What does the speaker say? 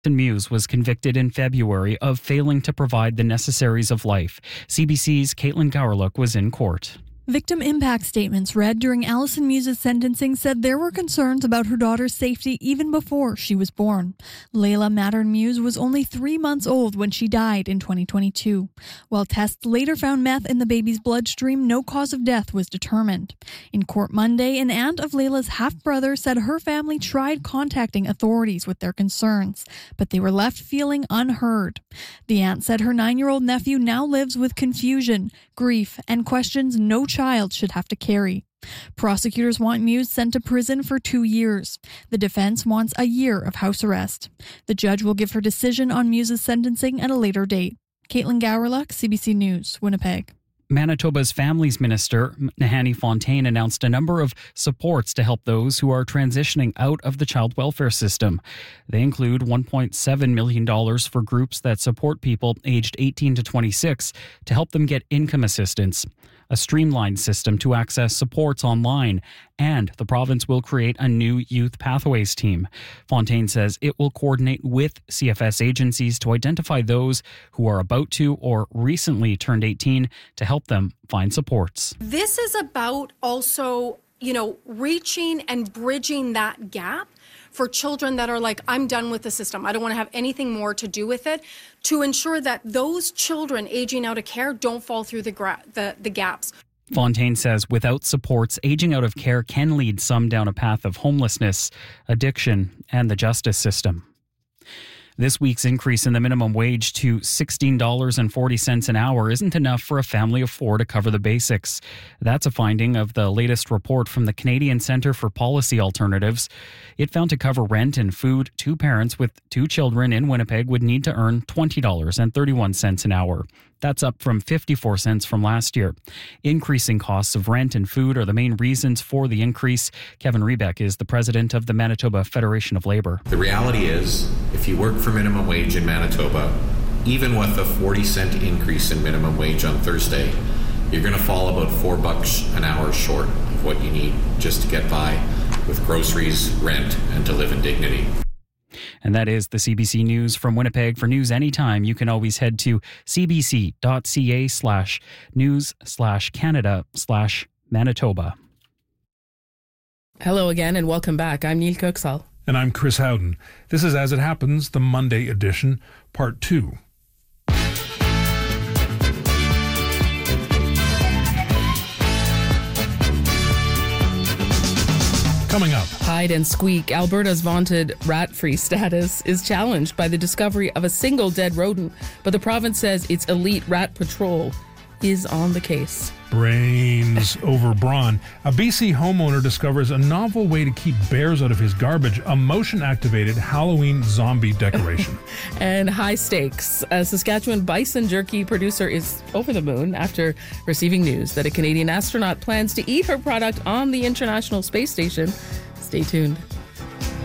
Muse was convicted in February of failing to provide the necessaries of life. CBC's Caitlin Gowerlook was in court. Victim impact statements read during Alison Muse's sentencing said there were concerns about her daughter's safety even before she was born. Layla Mattern Muse was only 3 months old when she died in 2022. While tests later found meth in the baby's bloodstream, no cause of death was determined. In court Monday, an aunt of Layla's half-brother said her family tried contacting authorities with their concerns, but they were left feeling unheard. The aunt said her 9-year-old nephew now lives with confusion, grief, and questions no child should have to carry. Prosecutors want Muse sent to prison for 2 years. The defense wants a year of house arrest. The judge will give her decision on Muse's sentencing at a later date. Caitlin Gowerluck, CBC News, Winnipeg. Manitoba's Families Minister, Nahanni Fontaine, announced a number of supports to help those who are transitioning out of the child welfare system. They include $1.7 million for groups that support people aged 18 to 26 to help them get income assistance, a streamlined system to access supports online, and the province will create a new youth pathways team. Fontaine says it will coordinate with CFS agencies to identify those who are about to or recently turned 18 to help them find supports. This is about also, reaching and bridging that gap for children that are like, I'm done with the system. I don't want to have anything more to do with it, to ensure that those children aging out of care don't fall through the gaps. Fontaine says without supports, aging out of care can lead some down a path of homelessness, addiction, and the justice system. This week's increase in the minimum wage to $16.40 an hour isn't enough for a family of 4 to cover the basics. That's a finding of the latest report from the Canadian Centre for Policy Alternatives. It found to cover rent and food, 2 parents with 2 children in Winnipeg would need to earn $20.31 an hour. That's up from 54 cents from last year. Increasing costs of rent and food are the main reasons for the increase. Kevin Rebeck is the president of the Manitoba Federation of Labour. The reality is, if you work for minimum wage in Manitoba, even with a 40-cent increase in minimum wage on Thursday, you're going to fall about $4 an hour short of what you need just to get by with groceries, rent, and to live in dignity. And that is the CBC News from Winnipeg. For news anytime, you can always head to cbc.ca/news/Canada/Manitoba. Hello again and welcome back. I'm Neil Kuxal. And I'm Chris Howden. This is As It Happens, the Monday edition, Part 2. Coming up. Hide and squeak. Alberta's vaunted rat-free status is challenged by the discovery of a single dead rodent, but the province says its elite rat patrol is on the case. Brains over brawn. A BC homeowner discovers a novel way to keep bears out of his garbage, a motion-activated Halloween zombie decoration. And high stakes. A Saskatchewan bison jerky producer is over the moon after receiving news that a Canadian astronaut plans to eat her product on the International Space Station. Stay tuned.